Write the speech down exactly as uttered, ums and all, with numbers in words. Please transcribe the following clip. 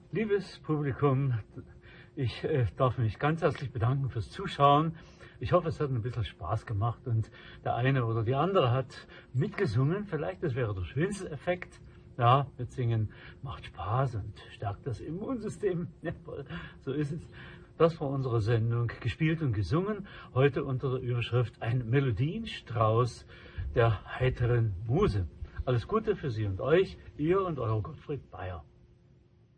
Liebes Publikum, ich äh, darf mich ganz herzlich bedanken fürs Zuschauen. Ich hoffe, es hat ein bisschen Spaß gemacht und der eine oder die andere hat mitgesungen. Vielleicht, das wäre der schönste Effekt. Ja, mitsingen macht Spaß und stärkt das Immunsystem. Jawohl, so ist es. Das war unsere Sendung Gespielt und Gesungen. Heute unter der Überschrift Ein Melodienstrauß der heiteren Muse. Alles Gute für Sie und euch, ihr und euer Gottfried Bayer.